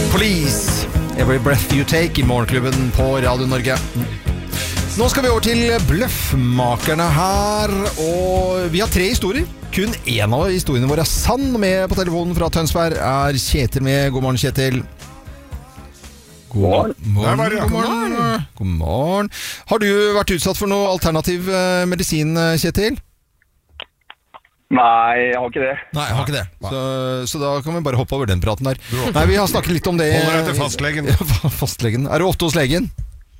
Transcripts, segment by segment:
Police, Every Breath You Take I Morgenklubben på Radio Norge. Nå skal vi over til Bløffmakerne her, og vi har 3 historier. Kun en av historiene våre er sann. Med på telefonen fra Tønsberg er Kjetil med. God morgen, Kjetil. God morgen. Har du vært utsatt for noe alternativ medisin, Kjetil? Nei, jeg har ikke det. Nei, jeg har ikke det. Så da kan vi bare hoppe over den praten der. Nei, vi har snakket litt om det. Holder deg til fastlegen. Fastlegen. Er du ofte hos legen?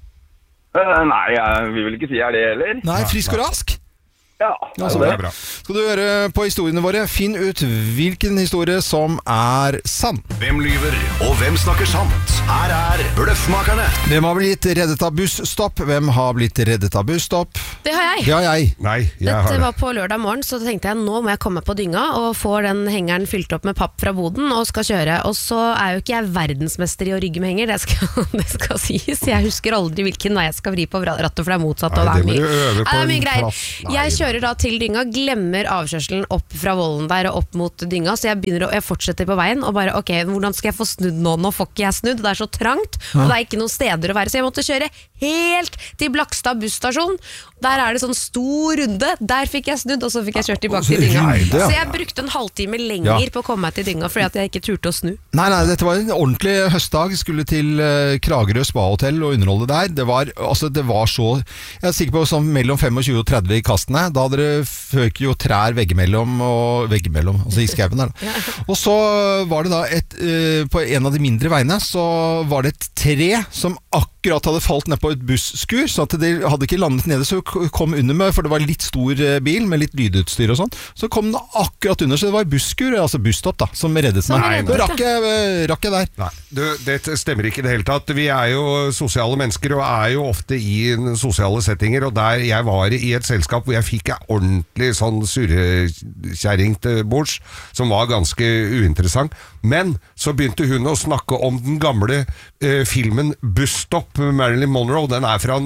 Nei, jeg vil vel ikke si jeg er det heller. Nei, frisk og rask? Ja, så det er bra. Skal du høre på historiene våre? Finn ut hvilken historie som er sann. Hvem lyver, og hvem snakker sant? Her er Bløffmakerne. Hvem har blitt reddet av busstopp? Hvem har blitt reddet av busstopp? Det har jeg. Det har jeg. Nei, jeg har Dette det. var på lørdag morgen, så tenkte jeg nå må jeg komme på dynga og få den hengeren fylt opp med papp fra boden og skal kjøre. Og så er jo ikke jeg verdensmester i å rygge med henger, det skal sies. Jeg husker aldri hvilken vei jeg skal vri på rattet, for det er motsatt. Nei, Og det må du øve på det er mye en greier. plass. Nei, Jeg kjører da til dynga, glemmer avkjørselen opp fra volden der og opp mot dynga, så jeg fortsetter på veien og bare, ok, hvordan skal jeg få snudd nå? Nå får ikke jeg snudd, det er så trangt, og det er ikke noen steder å være, så jeg måtte kjøre helt til Blakstad busstasjon. Der er det sånn stor runde, der fikk jeg snudd, og så fikk jeg kjørt tilbake til dynga. Så jeg brukte en halvtime lenger på å komme meg til dynga, fordi at jeg ikke turte å snu. Nei, dette var en ordentlig høstdag. Skulle til Kragerø Spa-hotell og underholde der. Det var så, jeg er sikker på sånn mellom 25 og 30 i kastene. Da hadde det føk jo trær veggimellom, altså i skauen der. Og så var det da på en av de mindre veiene, så var det et tre som akkurat hadde falt ned på et busskur, så at det hadde ikke landet nede, så kom under meg, for det var litt stor bil med litt lydutstyr og sånn. Så kom den akkurat under, så det var busskur, altså busstopp da, som reddet meg. Da rakk jeg der. Nei, det stemmer ikke i det hele tatt. Vi er jo sosiale mennesker og er jo ofte i sosiale settinger, og der jeg var i et selskap hvor jeg fikk en ordentlig sånn surrekjæring til bords, som var ganske uinteressant. Men så begynte hun å snakke om den gamle filmen Busstopp med Marilyn Monroe. Den er fra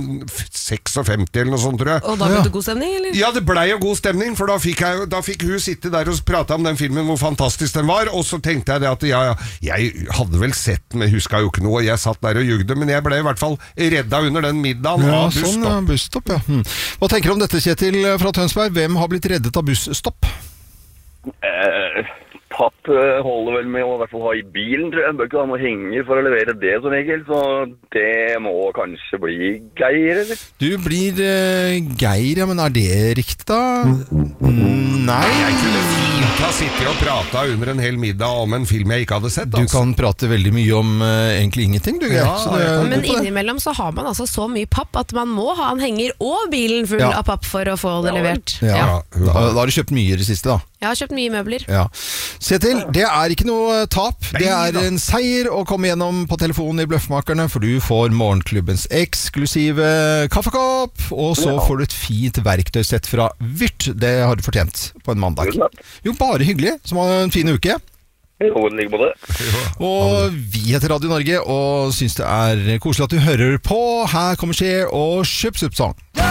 56 eller noe sånt, tror jeg. Og da ble det god stemning, eller? Ja, det ble jo god stemning, for da fikk hun sitte der og prate om den filmen, hvor fantastisk den var, og så tenkte jeg det at jeg hadde vel sett, men huska jo ikke noe, jeg satt der og jugde, men jeg ble i hvert fall redda under den middagen av Busstopp. Sånn, busstopp, ja. Hva tenker du om dette, Kjetil fra Tønsberg? Hvem har blitt reddet av busstopp? Papp holder vel med å i hvert fall ha i bilen, tror jeg. Bør ikke ha noe henger for å levere det som regel, så det må kanskje bli Geir, eller? Du blir Geir, ja, men er det riktig da? Nei. Jeg kunne fint ha sittet og pratet under en hel middag om en film jeg ikke hadde sett. Du kan prate veldig mye om egentlig ingenting, du. Ja, men innimellom så har man altså så mye papp at man må ha en henger og bilen full av papp for å få det levert. Ja. Da har du kjøpt mye i det siste da. Jeg har kjøpt mye møbler. Ja. Kjetil, det er ikke noe tap. Det er en seier å komme gjennom på telefonen i Bløffmakerne, for du får morgenklubbens eksklusive kaffekopp, og så får du et fint verktøysett fra Vyrt. Det har du fortjent på en mandag. Jo, bare hyggelig. Som har en fin uke. Jo, det ligger på det. Og vi heter Radio Norge og synes det er koselig at du hører på. Her kommer Cher og Kjøpsupsang.